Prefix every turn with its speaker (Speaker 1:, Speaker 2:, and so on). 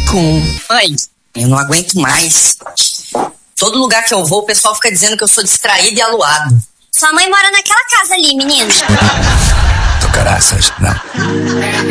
Speaker 1: Mãe, eu não aguento mais. Todo lugar que eu vou, o pessoal fica dizendo que eu sou distraído e aluado.
Speaker 2: Sua mãe mora naquela casa ali, menino.
Speaker 3: Tu caraças, não.